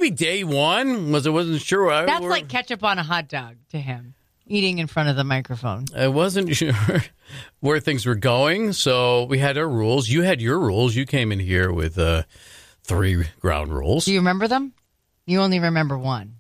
Really, day one? Wasn't sure. That's like ketchup on a hot dog to him, eating in front of the microphone. I wasn't sure where things were going, so we had our rules. You had your rules. You came in here with 3 ground rules. Do you remember them? You only remember one.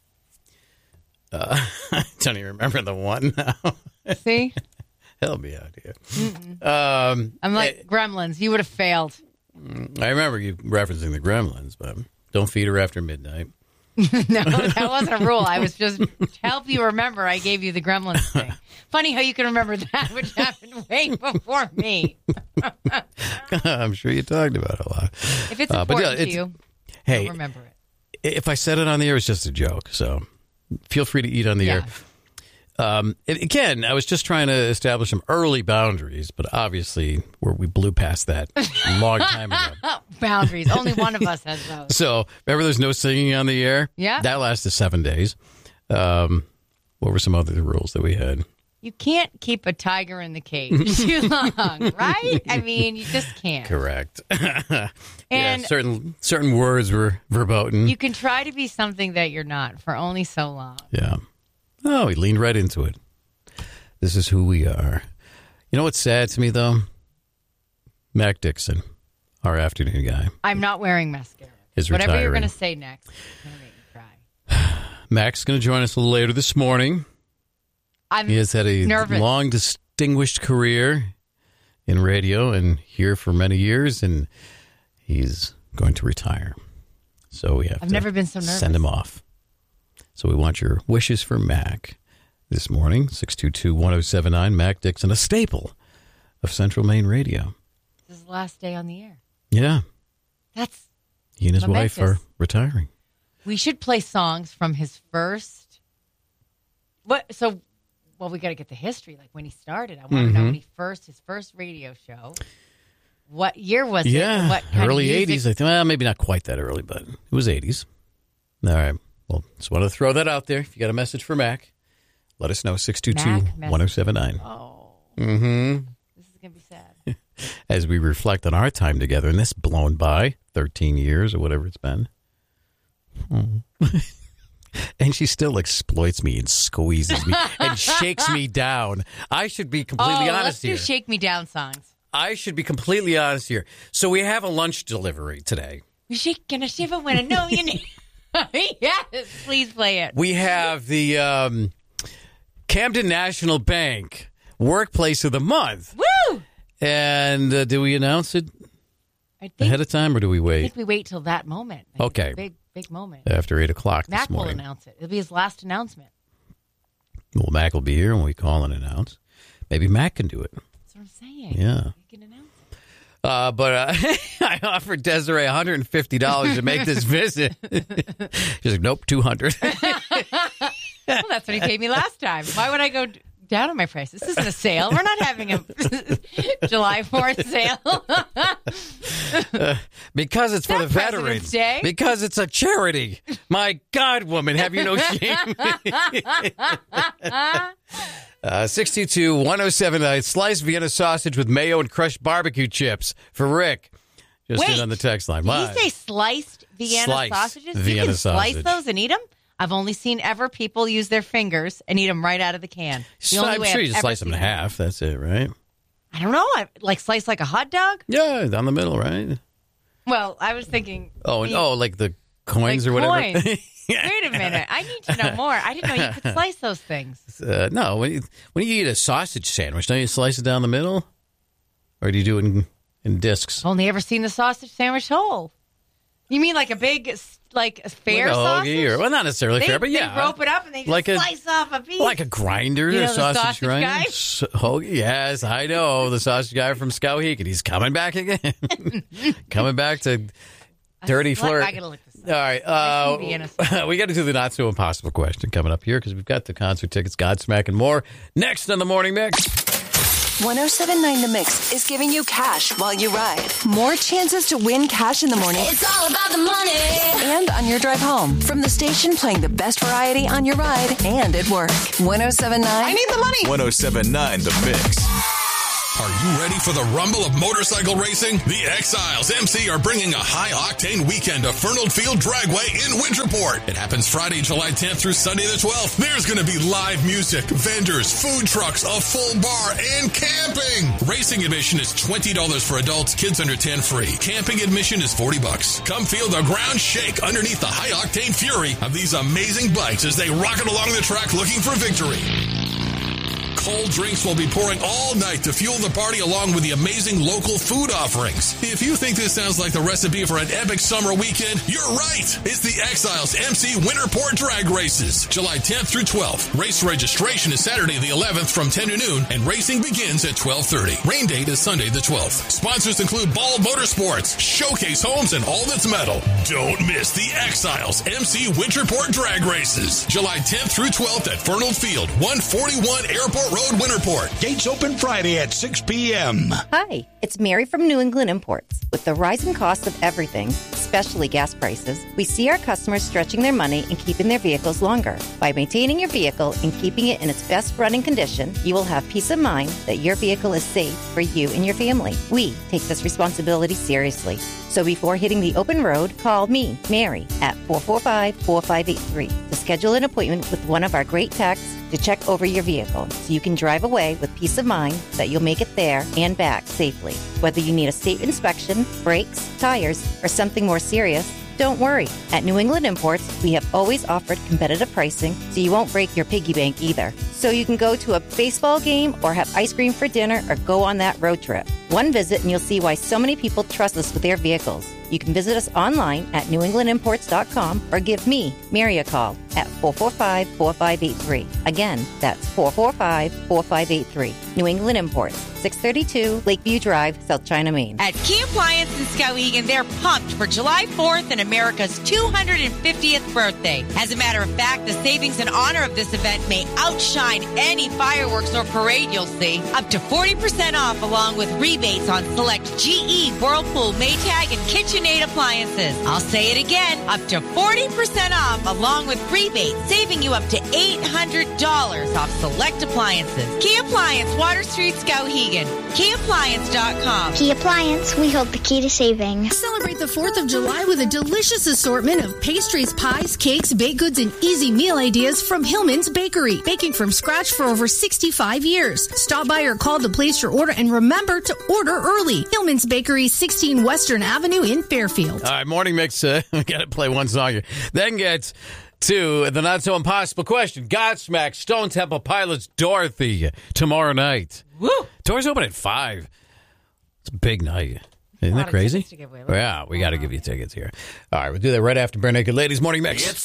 I don't even remember the one now. See? Help me out here. I'm like Gremlins. You would have failed. I remember you referencing the Gremlins, but don't feed her after midnight. No, that wasn't a rule. I was just to help you remember. I gave you the Gremlins thing. Funny how you can remember that, which happened way before me. I'm sure you talked about it a lot. If it's important to you, you'll remember it. If I said it on the air, it's just a joke. So feel free to eat on the air. Again, I was just trying to establish some early boundaries, but obviously we blew past that a long time ago. Boundaries. Only one of us has those. So remember there's no singing on the air? Yeah. That lasted 7 days. What were some other rules that we had? You can't keep a tiger in the cage too long, right? I mean, you just can't. Correct. And certain words were verboten. You can try to be something that you're not for only so long. Yeah. Oh, he leaned right into it. This is who we are. You know what's sad to me, though? Mac Dixon, our afternoon guy. I'm not wearing mascara. Is Whatever retiring. you're going to say next, it's going to make me cry. Mac's going to join us a little later this morning. He has had a long, distinguished career in radio and here for many years, and he's going to retire. So we have I've never been so nervous. Send him off. So we want your wishes for Mac this morning. 622-1079. Mac Dixon, a staple of Central Maine Radio. This is the last day on the air. Yeah. That's he and his momentous. wife are retiring. We should play songs from his first. Well, we got to get the history, like when he started. I want to know when his first radio show. What year was it? Yeah, What kind early of music? 80s. I think, well, maybe not quite that early, but it was 80s. All right. Well, just want to throw that out there. If you got a message for Mac, let us know. 622-1079. Oh. Mm-hmm. This is going to be sad. As we reflect on our time together, and this blown by 13 years or whatever it's been. And she still exploits me and squeezes me and shakes me down. I should be completely honest here. Let's do Shake Me Down songs. I should be completely honest here. So we have a lunch delivery today. You're shaking a shiver when I know you need. Yes, please play it. We have the Camden National Bank Workplace of the Month. Woo! And do we announce it ahead of time, or do we wait? I think we wait till that moment. Okay. Big moment. After 8 o'clock Mac this morning. will announce it. It'll be his last announcement. Well, Mac will be here when we call and announce. Maybe Mac can do it. That's what I'm saying. Yeah. You can announce it. But I offered Desiree $150 to make this visit. She's like, nope, $200. Well, that's what he paid me last time. Why would I go down on my price? This isn't a sale. We're not having a July 4th sale. Because it's for the veterans. President's Day. Because it's a charity. My God, woman, have you no shame? 622-1079. Sliced Vienna sausage with mayo and crushed barbecue chips for Rick. Just in on the text line. Did you say sliced Vienna sausages? Vienna you can sausage. slice those and eat them? I've only seen people use their fingers and eat them right out of the can. I'm sure you just slice them in half. That's it, right? I don't know. Slice like a hot dog? Yeah, down the middle, right? Well, I was thinking. Like the coins or whatever. Coins. Wait a minute. I need to know more. I didn't know you could slice those things. No, when you eat a sausage sandwich, don't you slice it down the middle? Or do you do it in discs? Only ever seen the sausage sandwich whole. You mean like a big, like a fair like a sausage? hoagie well, not necessarily fair, but yeah. They rope it up and they just slice off a piece. Like a grinder, you know, a sausage grinder. Guy? Hoagie, yes, I know. The sausage guy from Skowhegan. He's coming back again. Coming back to Dirty Flirt. I got to look this up. All right. We got to do the not so impossible question coming up here because we've got the concert tickets, Godsmack, and more next on the Morning Mix. 107.9 The Mix is giving you cash while you ride. More chances to win cash in the morning. It's all about the money. And on your drive home. From the station playing the best variety on your ride and at work. 107.9. I need the money. 107.9 The Mix. Are you ready for the rumble of motorcycle racing? The Exiles MC are bringing a high-octane weekend to Fernald Field Dragway in Winterport. It happens Friday, July 10th through Sunday the 12th. There's going to be live music, vendors, food trucks, a full bar, and camping. Racing admission is $20 for adults, kids under 10 free. Camping admission is $40. Come feel the ground shake underneath the high-octane fury of these amazing bikes as they rocket along the track looking for victory. Cold drinks will be pouring all night to fuel the party along with the amazing local food offerings. If you think this sounds like the recipe for an epic summer weekend, you're right. It's the Exiles MC Winterport Drag Races, July 10th through 12th. Race registration is Saturday the 11th from 10 to noon, and racing begins at 12:30. Rain date is Sunday the 12th. Sponsors include Bald Motorsports, Showcase Homes, and All That's Metal. Don't miss the Exiles MC Winterport Drag Races, July 10th through 12th at Fernald Field, 141 Airport Road, Winterport. Gates open Friday at 6 p.m. Hi, it's Mary from New England Imports. With the rising cost of everything, especially gas prices, we see our customers stretching their money and keeping their vehicles longer. By maintaining your vehicle and keeping it in its best running condition, you will have peace of mind that your vehicle is safe for you and your family. We take this responsibility seriously. So before hitting the open road, call me, Mary, at 445-4583 to schedule an appointment with one of our great techs to check over your vehicle so you can drive away with peace of mind that you'll make it there and back safely. Whether you need a state inspection, brakes, tires, or something more serious, don't worry. At New England Imports, we have always offered competitive pricing so you won't break your piggy bank either. So you can go to a baseball game or have ice cream for dinner or go on that road trip. One visit and you'll see why so many people trust us with their vehicles. You can visit us online at newenglandimports.com or give me, Mary, a call at 445-4583. Again, that's 445-4583. New England Imports, 632 Lakeview Drive, South China, Maine. At Key Appliance in Skowhegan, they're pumped for July 4th and America's 250th birthday. As a matter of fact, the savings in honor of this event may outshine any fireworks or parade you'll see. Up to 40% off along with rebates on select GE, Whirlpool, Maytag, and KitchenAid appliances. I'll say it again, up to 40% off along with rebates, saving you up to $800 off select appliances. Key Appliance, Water Street, Skowhegan. KeyAppliance.com. Key Appliance, we hold the key to saving. Celebrate the 4th of July with a delicious assortment of pastries, pies, cakes, baked goods, and easy meal ideas from Hillman's Bakery. Baking from scratch for over 65 years. Stop by or call to place your order and remember to order early. Hillman's Bakery, 16 Western Avenue in Fairfield. All right, Morning Mix. We got to play one song here. Then get to the not-so-impossible question. Godsmack, Stone Temple Pilots, Dorothy, tomorrow night. Woo! Doors open at 5. It's a big night. Isn't that crazy? Yeah, we got to give you tickets here. All right, we'll do that right after Bare Naked Ladies Morning Mix.